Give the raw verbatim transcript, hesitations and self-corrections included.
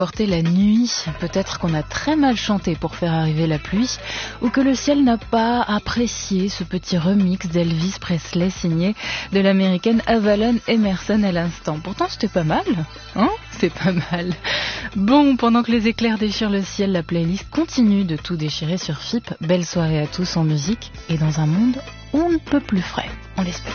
Porter la nuit, peut-être qu'on a très mal chanté pour faire arriver la pluie, ou que le ciel n'a pas apprécié ce petit remix d'Elvis Presley signé de l'américaine Avalon Emerson à l'instant. Pourtant c'était pas mal, hein? C'est pas mal. Bon, pendant que les éclairs déchirent le ciel, la playlist continue de tout déchirer sur F I P. Belle soirée à tous en musique et dans un monde où on ne peut plus frais, on l'espère.